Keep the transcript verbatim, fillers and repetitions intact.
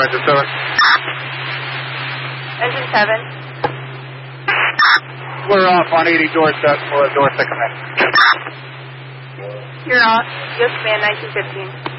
engine seven. Engine seven. We're off on eighty Dorset. We'll have Dorset come in. You're off. U S command nineteen fifteen.